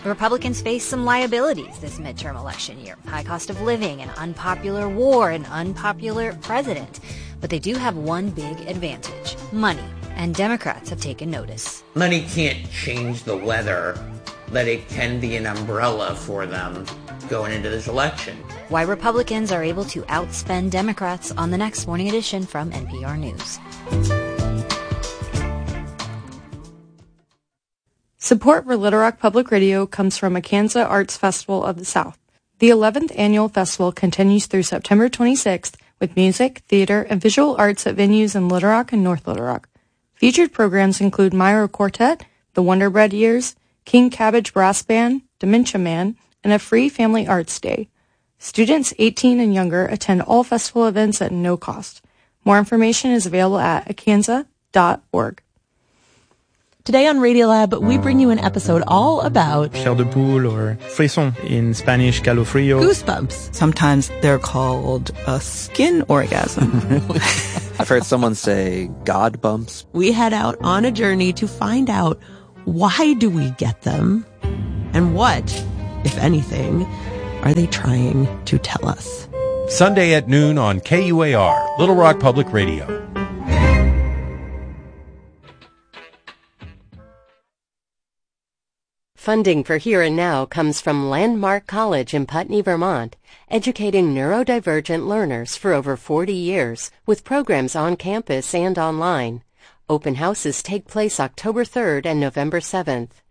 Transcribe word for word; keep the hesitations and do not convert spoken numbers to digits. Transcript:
Republicans face some liabilities this midterm election year. High cost of living, an unpopular war, an unpopular president. But they do have one big advantage: money. And Democrats have taken notice. Money can't change the weather, but it can be an umbrella for them going into this election. Why Republicans are able to outspend Democrats on the next Morning Edition from N P R News. Support for Little Rock Public Radio comes from Akansa Arts Festival of the South. The eleventh annual festival continues through September twenty-sixth with music, theater, and visual arts at venues in Little Rock and North Little Rock. Featured programs include Myro Quartet, The Wonder Bread Years, King Cabbage Brass Band, Dementia Man, and a free family arts day. Students eighteen and younger attend all festival events at no cost. More information is available at akansa dot org. Today on Radiolab, we bring you an episode all about chair de poule, or frisson in Spanish, calofrio. Goosebumps. Sometimes they're called a skin orgasm. I've heard someone say God bumps. We head out on a journey to find out, why do we get them? And what, if anything, are they trying to tell us? Sunday at noon on K U A R, Little Rock Public Radio. Funding for Here and Now comes from Landmark College in Putney, Vermont, educating neurodivergent learners for over forty years with programs on campus and online. Open houses take place October third and November seventh.